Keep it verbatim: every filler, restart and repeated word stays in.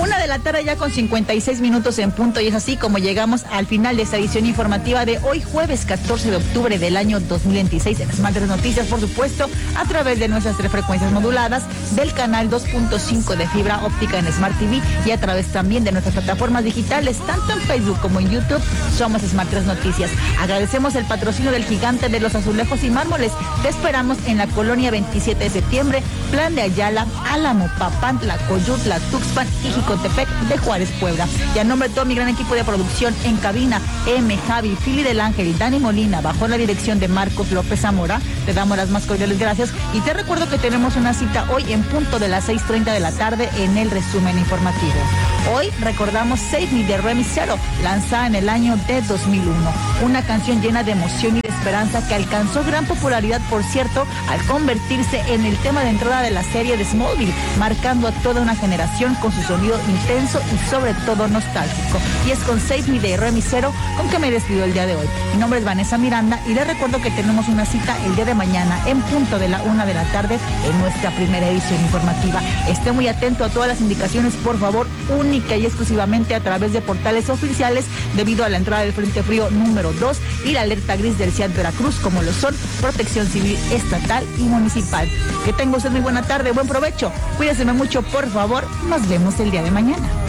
Una de la tarde ya con cincuenta y seis minutos en punto, y es así como llegamos al final de esta edición informativa de hoy jueves catorce de octubre del año dos mil veintiséis en Smart tres Noticias, por supuesto, a través de nuestras tres frecuencias moduladas, del canal dos punto cinco de fibra óptica en Smart T V y a través también de nuestras plataformas digitales, tanto en Facebook como en YouTube. Somos Smart tres Noticias. Agradecemos el patrocinio del gigante de los azulejos y mármoles. Te esperamos en la colonia veintisiete de septiembre, Plan de Ayala, Álamo, Papantla, Coyutla, Tuxpan y Jicotepec de Juárez, Puebla. Y a nombre de todo mi gran equipo de producción en cabina, M, Javi, Fili del Ángel y Dani Molina, bajo la dirección de Marcos López Zamora, te damos las más cordiales gracias y te recuerdo que tenemos una cita hoy en punto de las seis treinta de la tarde en el resumen informativo. Hoy recordamos Save Me de Remy Zero, lanzada en el año de dos mil uno, una canción llena de emoción y de esperanza que alcanzó gran popularidad, por cierto, al convertirse en el tema de entrada de la serie de Smallville, marcando a toda una generación con su sonido intenso y sobre todo nostálgico. Y es con Save Me de Remy Zero con que me despido el día de hoy. Mi nombre es Vanessa Miranda y les recuerdo que tenemos una cita el día de mañana en punto de la una de la tarde en nuestra primera edición informativa. Esté muy atento a todas las indicaciones, por favor, única y exclusivamente a través de portales oficiales, debido a la entrada del Frente Frío número dos y la alerta gris del C I A D Veracruz, como lo son Protección Civil Estatal y Municipal. Que tenga usted muy buena tarde, buen provecho, cuídese mucho, por favor, nos vemos el día de mañana.